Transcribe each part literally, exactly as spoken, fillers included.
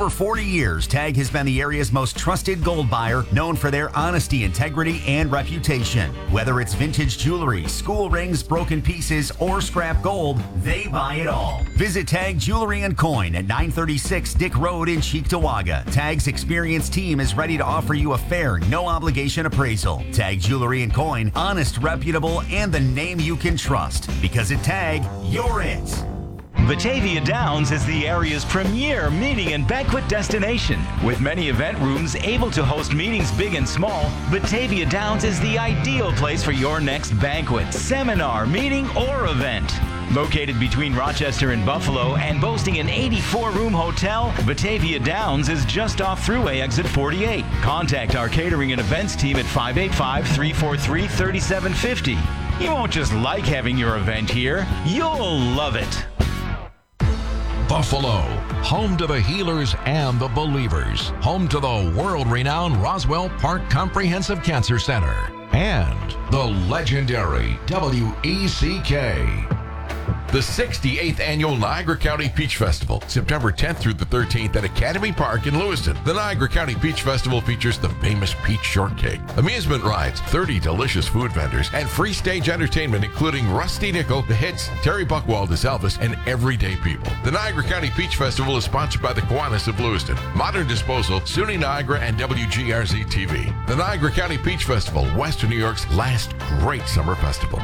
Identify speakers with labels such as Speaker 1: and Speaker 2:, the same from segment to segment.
Speaker 1: over forty years, TAG has been the area's most trusted gold buyer, known for their honesty, integrity, and reputation. Whether it's vintage jewelry, school rings, broken pieces, or scrap gold, they buy it all. Visit TAG Jewelry and Coin at nine thirty-six Dick Road in Cheektowaga. TAG's experienced team is ready to offer you a fair, no-obligation appraisal. TAG Jewelry and Coin, honest, reputable, and the name you can trust. Because at TAG, you're it.
Speaker 2: Batavia Downs is the area's premier meeting and banquet destination. With many event rooms able to host meetings big and small, Batavia Downs is the ideal place for your next banquet, seminar, meeting, or event. Located between Rochester and Buffalo and boasting an eighty-four room hotel, Batavia Downs is just off Thruway exit forty-eight. Contact our catering and events team at five eight five, three four three, three seven five zero. You won't just like having your event here, you'll love it.
Speaker 3: Buffalo, home to the healers and the believers, home to the world-renowned Roswell Park Comprehensive Cancer Center, and the legendary W E C K. The sixty-eighth Annual Niagara County Peach Festival, September tenth through the thirteenth at Academy Park in Lewiston. The Niagara County Peach Festival features the famous peach shortcake, amusement rides, thirty delicious food vendors, and free stage entertainment including Rusty Nickel, The Hits, Terry Buckwald as Elvis, and everyday people. The Niagara County Peach Festival is sponsored by the Kiwanis of Lewiston, Modern Disposal, SUNY Niagara, and W G R Z T V. The Niagara County Peach Festival, Western New York's last great summer festival.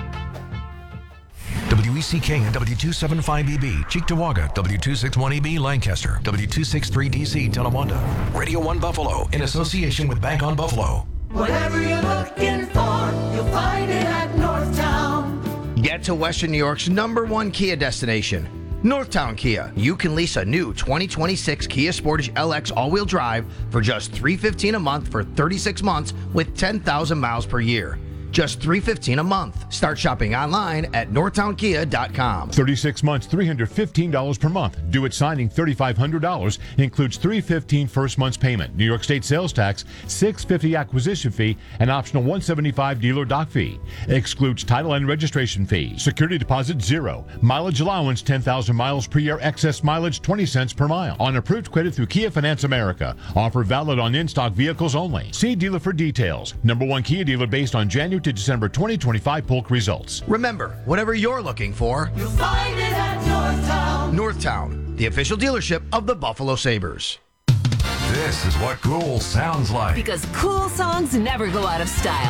Speaker 4: W E C K and W two seventy-five E B, Cheektowaga, W two sixty-one E B, Lancaster, W two sixty-three D C, Tonawanda, Radio one Buffalo, in association with Bank on Buffalo.
Speaker 5: Whatever you're looking for, you'll find it at Northtown.
Speaker 6: Get to Western New York's number one Kia destination, Northtown Kia. You can lease a new twenty twenty-six Kia Sportage L X all-wheel drive for just three hundred fifteen dollars a month for thirty-six months with ten thousand miles per year. Just three hundred fifteen dollars a month. Start shopping online at northtown kia dot com.
Speaker 7: thirty-six months, three hundred fifteen dollars per month. Due at signing, three thousand five hundred dollars. Includes three hundred fifteen dollars first month's payment, New York State sales tax, six hundred fifty dollars acquisition fee, and optional one hundred seventy-five dollars dealer dock fee. Excludes title and registration fee. Security deposit zero. Mileage allowance ten thousand miles per year. Excess mileage twenty cents per mile. On approved credit through Kia Finance America. Offer valid on in-stock vehicles only. See dealer for details. Number one Kia dealer based on January to December twenty twenty-five Polk results.
Speaker 6: Remember, whatever you're looking for,
Speaker 5: You'll find it at Northtown.
Speaker 6: Northtown, the official dealership of the Buffalo Sabres.
Speaker 3: This is what cool sounds like.
Speaker 8: Because cool songs never go out of style.